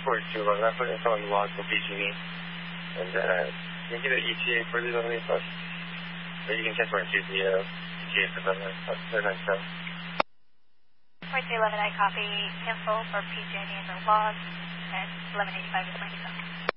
forward to put info on the log for PG&E. And you can get an ETA for the 11 plus. Or you can check for it to the ETA for the 9-7. Point 11, I copy info for PG&E and the log, and 1185 is my